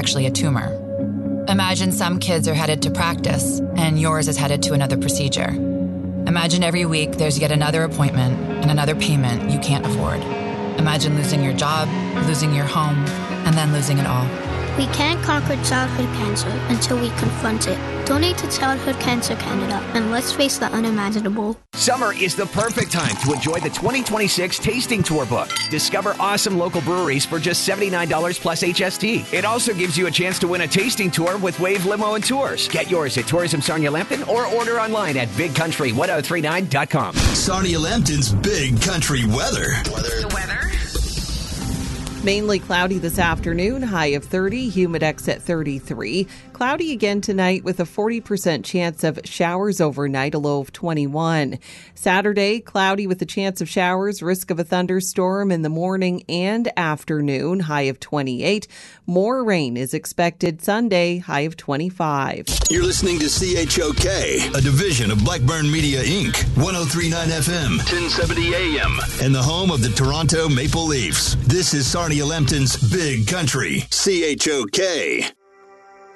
actually a tumor. Imagine some kids are headed to practice, and yours is headed to another procedure. Imagine every week there's yet another appointment and another payment you can't afford. Imagine losing your job, losing your home, and then losing it all. We can't conquer childhood cancer until we confront it. Donate to Childhood Cancer Canada, and let's face the unimaginable. Summer is the perfect time to enjoy the 2026 Tasting Tour book. Discover awesome local breweries for just $79 plus HST. It also gives you a chance to win a tasting tour with Wave Limo and Tours. Get yours at Tourism Sarnia Lambton or order online at BigCountry1039.com. Sarnia Lambton's Big Country weather. The weather. Mainly cloudy this afternoon, high of 30, humidex at 33. Cloudy again tonight with a 40% chance of showers overnight, a low of 21. Saturday, cloudy with a chance of showers, risk of a thunderstorm in the morning and afternoon, high of 28. More rain is expected Sunday, high of 25. You're listening to CHOK, a division of Blackburn Media, Inc., 103.9 FM, 1070 AM, and the home of the Toronto Maple Leafs. This is Sarnia Lambton's Big Country, CHOK.